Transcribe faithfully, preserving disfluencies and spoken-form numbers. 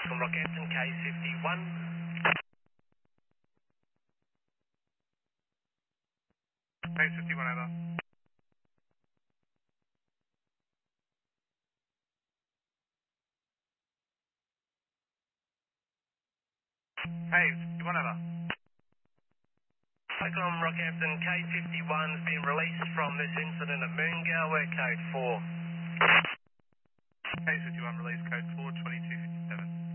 From Rockhampton, K fifty-one. K fifty-one, over. K fifty-one, over. From Rockhampton, K fifty-one has been released from this incident at Moongower, code four. K fifty-one, release code four, twenty-two fifty-seven.